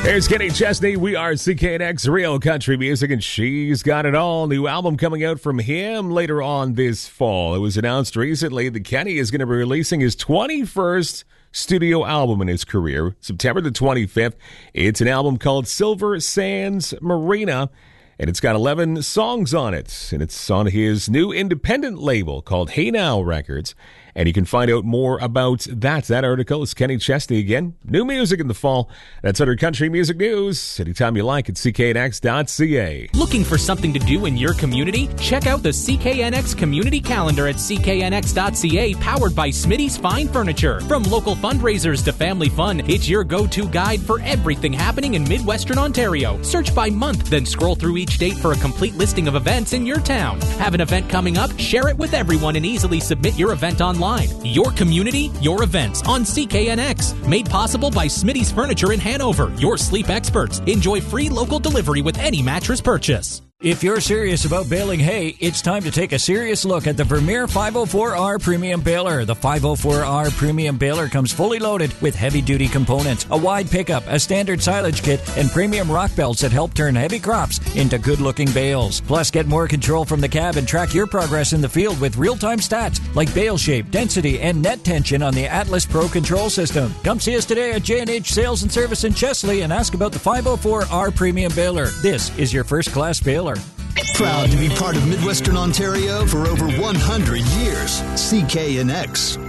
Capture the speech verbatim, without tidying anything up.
There's Kenny Chesney. We are C K N X Real Country Music, and she's got it all. New album coming out from him later on this fall. It was announced recently that Kenny is going to be releasing his twenty-first studio album in his career, September the twenty-fifth. It's an album called Silver Sands Marina, and it's got eleven songs on it. And it's on his new independent label called Hey Now Records. And you can find out more about that. That article is Kenny Chesney again. New music in the fall. That's under Country Music News. Anytime you like at C K N X dot C A. Looking for something to do in your community? Check out the C K N X Community Calendar at C K N X dot C A, powered by Smitty's Fine Furniture. From local fundraisers to family fun, it's your go-to guide for everything happening in Midwestern Ontario. Search by month, then scroll through each date for a complete listing of events in your town. Have an event coming up? Share it with everyone and easily submit your event online. Your community, your events on C K N X. Made possible by Smitty's Furniture in Hanover, your sleep experts. Enjoy free local delivery with any mattress purchase. If you're serious about baling hay, it's time to take a serious look at the Vermeer five oh four R Premium Baler. The five oh four R Premium Baler comes fully loaded with heavy-duty components, a wide pickup, a standard silage kit, and premium rock belts that help turn heavy crops into good-looking bales. Plus, get more control from the cab and track your progress in the field with real-time stats like bale shape, density, and net tension on the Atlas Pro control system. Come see us today at J and H Sales and Service in Chesley and ask about the five oh four R Premium Baler. This is your first-class baler. Proud to be part of Midwestern Ontario for over one hundred years. C K N X.